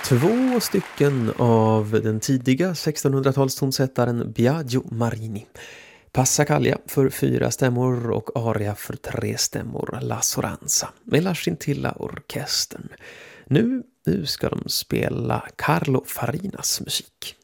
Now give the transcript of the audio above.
Två stycken av den tidiga 1600-talstonsättaren Biagio Marini. Passacaglia för 4 stämmor och aria för 3 stämmor, La Soranza, med La Scintilla-orkestern. Nu ska de spela Carlo Farinas musik.